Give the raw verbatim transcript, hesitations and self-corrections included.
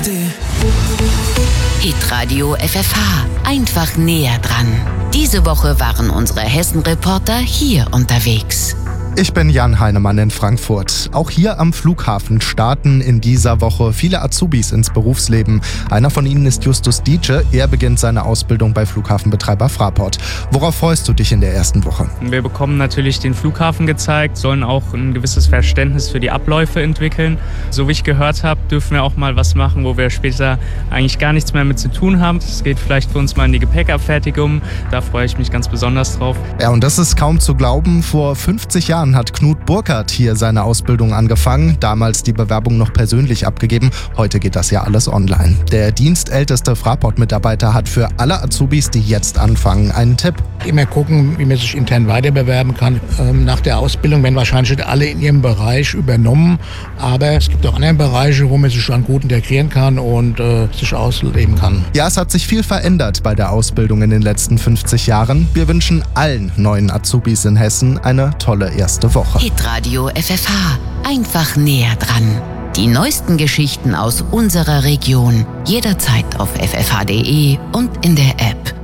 Hitradio F F H. Einfach näher dran. Diese Woche waren unsere Hessen-Reporter hier unterwegs. Ich bin Jan Heinemann in Frankfurt. Auch hier am Flughafen starten in dieser Woche viele Azubis ins Berufsleben. Einer von ihnen ist Justus Dietsche. Er beginnt seine Ausbildung bei Flughafenbetreiber Fraport. Worauf freust du dich in der ersten Woche? Wir bekommen natürlich den Flughafen gezeigt, sollen auch ein gewisses Verständnis für die Abläufe entwickeln. So wie ich gehört habe, dürfen wir auch mal was machen, wo wir später eigentlich gar nichts mehr mit zu tun haben. Es geht vielleicht für uns mal in die Gepäckabfertigung. Da freue ich mich ganz besonders drauf. Ja, und das ist kaum zu glauben. Vor fünfzig Jahren hat Knut Burkhardt hier seine Ausbildung angefangen, damals die Bewerbung noch persönlich abgegeben. Heute geht das ja alles online. Der dienstälteste Fraport-Mitarbeiter hat für alle Azubis, die jetzt anfangen, einen Tipp. Immer gucken, wie man sich intern weiter bewerben kann. Ähm, nach der Ausbildung werden wahrscheinlich alle in ihrem Bereich übernommen, aber es gibt auch andere Bereiche, wo man sich schon gut integrieren kann und äh, sich ausleben kann. Ja, es hat sich viel verändert bei der Ausbildung in den letzten fünfzig Jahren. Wir wünschen allen neuen Azubis in Hessen eine tolle erste Woche. Hitradio F F H. Einfach näher dran. Die neuesten Geschichten aus unserer Region. Jederzeit auf f f h punkt d e und in der App.